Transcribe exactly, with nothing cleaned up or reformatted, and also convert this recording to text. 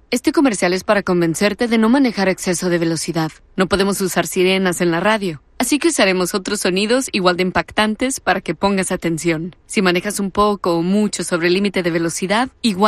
Este comercial es para convencerte de no manejar a exceso de velocidad. No podemos usar sirenas en la radio, así que usaremos otros sonidos igual de impactantes para que pongas atención. Si manejas un poco o mucho sobre el límite de velocidad, igual